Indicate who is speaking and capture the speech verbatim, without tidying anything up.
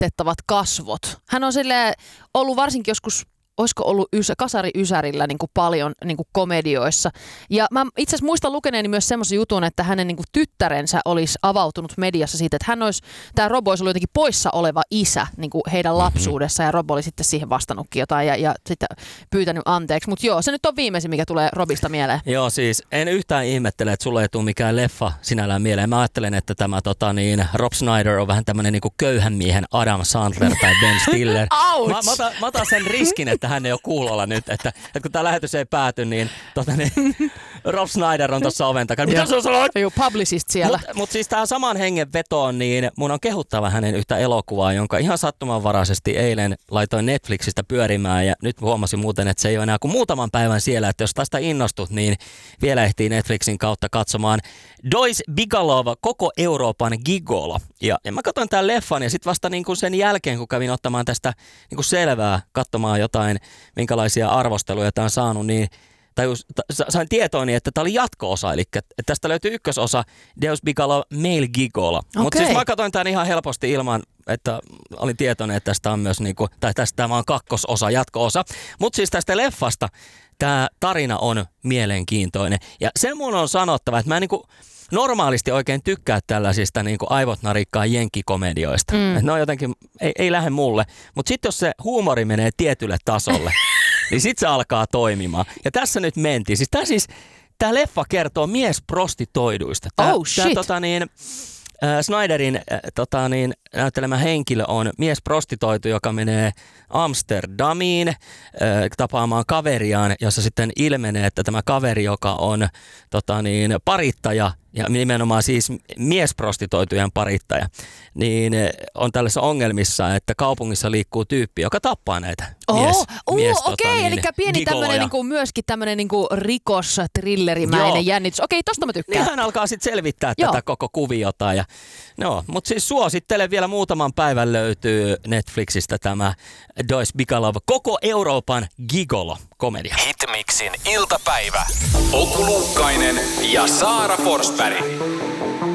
Speaker 1: suodattettavat kasvot. Hän on silleen ollut varsinkin joskus, olisiko ollut ysä, kasari Ysärillä niin kuin paljon niin kuin komedioissa. Ja mä itse asiassa muistan lukeneeni myös semmoisen jutun, että hänen niin kuin tyttärensä olisi avautunut mediassa siitä, että hän olisi, tämä Rob olisi ollut jotenkin poissa oleva isä niin kuin heidän lapsuudessa, ja Rob oli sitten siihen vastannutkin jotain ja, ja sitten pyytänyt anteeksi. Mutta joo, se nyt on viimeisin, mikä tulee Robista mieleen.
Speaker 2: Joo, siis en yhtään ihmettele, että sulle ei tule mikään leffa sinällään mieleen. Mä ajattelen, että tämä tota, niin, Rob Schneider on vähän tämmöinen niin kuin köyhän miehen Adam Sandler tai Ben Stiller.
Speaker 1: Ouch!
Speaker 2: Mä, mä, otan, mä otan sen riskin, että hän ei ole kuulolla nyt, että, että kun tämä lähetys ei pääty, niin, tota, niin Rob Schneider on tuossa oven takana. Mitä sä sanoit?
Speaker 1: Joo, publicist siellä.
Speaker 2: Mutta mut siis tähän saman hengen vetoon, niin mun on kehuttava hänen yhtä elokuvaa, jonka ihan sattumanvaraisesti eilen laitoin Netflixistä pyörimään, ja nyt huomasin muuten, että se ei ole enää kuin muutaman päivän siellä, että jos tästä innostut, niin vielä ehtii Netflixin kautta katsomaan Dois Bigalov, koko Euroopan gigolo. Ja, ja mä katsoin tämän leffan, ja sitten vasta niin kuin sen jälkeen, kun kävin ottamaan tästä niin kuin selvää, katsomaan jotain, minkälaisia arvosteluja tämä on saanut, niin tajus, t- sain tietooni, että tämä oli jatko-osa, eli että tästä löytyy ykkösosa Deus Bigalov Male Gigolo. Okay. Mutta siis mä katsoin tämän ihan helposti ilman, että olin tietoinen, että tästä on myös niinku, tai tästä tämä on kakkososa, jatko-osa. Mutta siis tästä leffasta tämä tarina on mielenkiintoinen. Ja sen mun on sanottava, että mä en niinku normaalisti oikein tykkää tällaisista niinku aivot narikkaa jenkkikomedioista. Mm. Et ne on jotenkin, ei, ei lähde mulle. Mutta sitten jos se huumori menee tietylle tasolle, niin sit se alkaa toimimaan. Ja tässä nyt mentiin. Siis tää siis, tää leffa kertoo miesprostitoiduista. Tää,
Speaker 1: oh shit.
Speaker 2: Tää, tota niin, äh, Snyderin äh, tota niin, näyttelemä henkilö on miesprostitoitu, joka menee Amsterdamiin äh, tapaamaan kaveriaan, jossa sitten ilmenee, että tämä kaveri, joka on tota niin, parittaja, ja nimenomaan siis miesprostitoitujen parittaja, niin on tällaisessa ongelmissa, että kaupungissa liikkuu tyyppi, joka tappaa näitä
Speaker 1: oh,
Speaker 2: mies,
Speaker 1: uh,
Speaker 2: mies
Speaker 1: okei, okay,
Speaker 2: tota, niin,
Speaker 1: eli pieni tämmönen niinku, myöskin tämmöinen niinku rikos-thrillerimäinen jännitys. Okei, okay, tosta mä tykkään.
Speaker 2: Niin hän alkaa sitten selvittää
Speaker 1: Joo.
Speaker 2: tätä koko kuviota. Ja, no, mutta siis suosittelen vielä muutaman päivän löytyy Netflixistä tämä Dois Bigalov, koko Euroopan gigolo-komedia.
Speaker 3: Hitmixin iltapäivä. Oku Luukkainen ja Saara Forsberg.